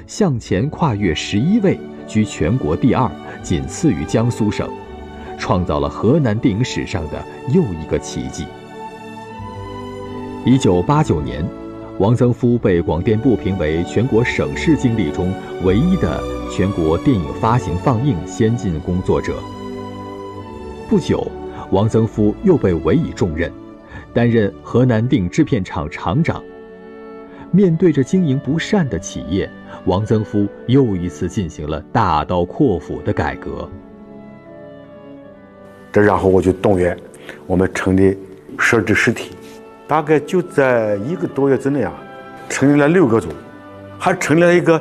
向前跨越11位，居全国第2，仅次于江苏省，创造了河南电影史上的又一个奇迹。1989年，王曾夫被广电部评为全国省市经历中唯一的全国电影发行放映先进工作者。不久，王曾夫又被委以重任，担任河南电影制片厂厂长。面对着经营不善的企业，王曾夫又一次进行了大刀阔斧的改革。 然后我就动员我们成立设置实体，大概就在1个多月之内啊，成立了6个组，还成立了一个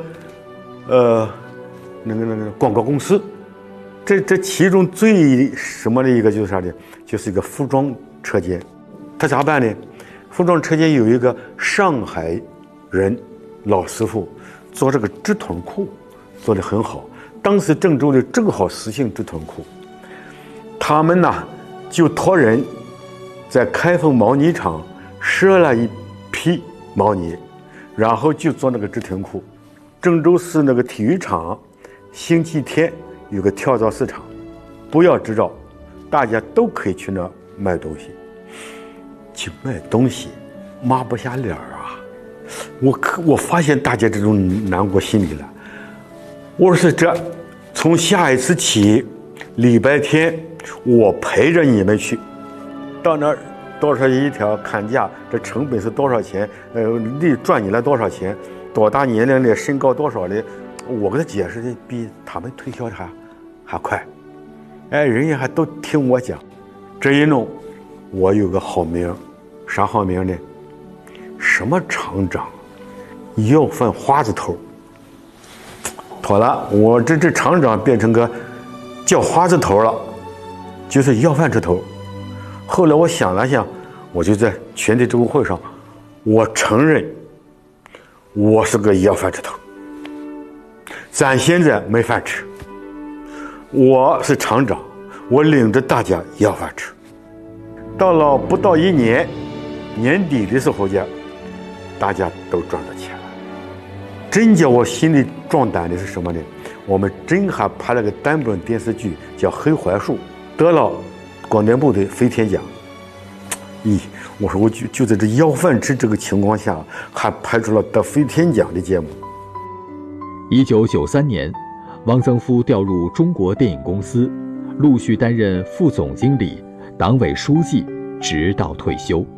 广告公司。这其中最什么的一个就是啥呢？就是一个服装车间。他咋办呢？服装车间有一个上海人老师傅做这个直臀裤做得很好，当时郑州的正好实行直臀裤，他们呢就托人在开封毛呢厂赊了一批毛呢，然后就做那个直臀裤。郑州市那个体育场星期天有个跳蚤市场，不要执照，大家都可以去那卖东西。去卖东西抹不下脸啊！我发现大家这种难过心理了。我说这从下一次起，礼拜天我陪着你们去，到那儿多少一条看价，这成本是多少钱？利赚你了多少钱？多大年龄的，身高多少的？我给他解释的比他们推销的还快。哎，人家还都听我讲。这一弄，我有个好名，啥好名呢？什么厂长？要饭花子头。妥了，我这厂长变成个叫花子头了，就是要饭之头。后来我想了想，我就在全体职工会上，我承认我是个要饭之头。咱现在没饭吃，我是厂长，我领着大家要饭吃。到了不到1年，年底的时候间，大家都赚到钱了。真叫我心里壮胆的是什么呢？我们真还拍了个单本电视剧叫《黑槐树》，得了广电部的飞天奖。我说我就在这要饭吃这个情况下，还拍出了得飞天奖的节目。 1993年，王曾夫调入中国电影公司，陆续担任副总经理、党委书记，直到退休。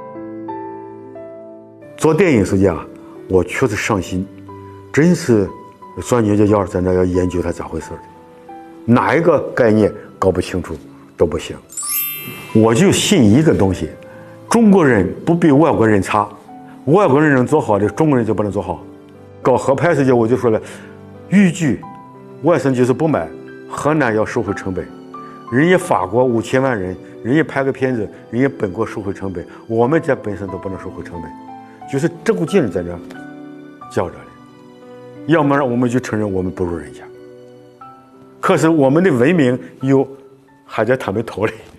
做电影时间啊，我确实上心，真是钻牛角尖，在那要研究它咋回事的，哪一个概念搞不清楚都不行。我就信一个东西，中国人不比外国人差，外国人能做好的，中国人就不能做好。搞合拍时间我就说了，豫剧外省就是不买，河南要收回成本。人家法国5000万人，人家拍个片子，人家本国收回成本，我们在本省都不能收回成本，就是这股劲在这较着的。要不然我们就承认我们不如人家，可是我们的文明又还在他们头里。